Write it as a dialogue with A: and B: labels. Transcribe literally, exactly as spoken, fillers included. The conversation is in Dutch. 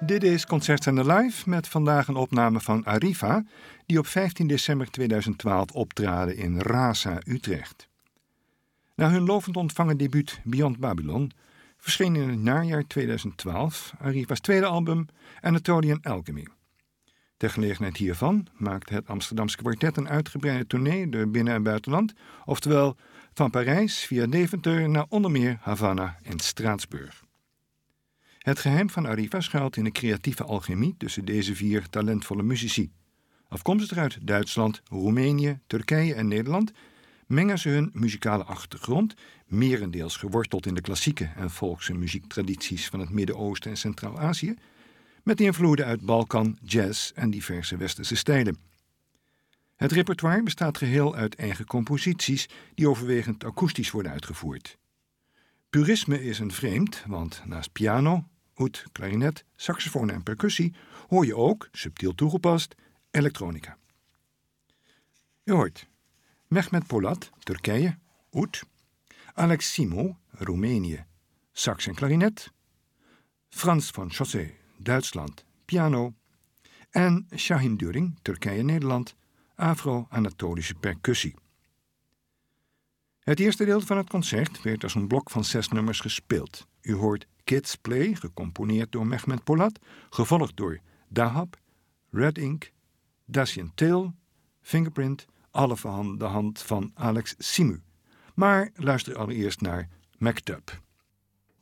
A: Dit is Concertzender Live met vandaag een opname van Arriva, die op vijftien december tweeduizend twaalf optraden in Rasa, Utrecht. Na hun lovend ontvangen debuut Beyond Babylon verscheen in het najaar tweeduizend twaalf Arriva's tweede album Anatolian Alchemy. Ter gelegenheid hiervan maakte het Amsterdamse kwartet een uitgebreide tournee door binnen- en buitenland, oftewel van Parijs via Deventer naar onder meer Havana en Straatsburg. Het geheim van Arriva schuilt in de creatieve alchemie tussen deze vier talentvolle muzici. Afkomstig uit Duitsland, Roemenië, Turkije en Nederland mengen ze hun muzikale achtergrond, merendeels geworteld in de klassieke en volkse muziektradities van het Midden-Oosten en Centraal-Azië, met invloeden uit Balkan, jazz en diverse westerse stijlen. Het repertoire bestaat geheel uit eigen composities die overwegend akoestisch worden uitgevoerd. Purisme is een vreemd, want naast piano, oud, klarinet, saxofoon en percussie hoor je ook, subtiel toegepast, elektronica. Je hoort Mehmet Polat, Turkije, oud, Alex Simo, Roemenië, sax en klarinet, Frans van Chaussee, Duitsland, piano en Shahin During, Turkije-Nederland, Afro-Anatolische percussie. Het eerste deel van het concert werd als een blok van zes nummers gespeeld. U hoort Kids Play, gecomponeerd door Mehmet Polat, gevolgd door Dahab, Red Ink, Dacian Tail, Fingerprint, alle van de hand van Alex Simu. Maar luister allereerst naar Mektub.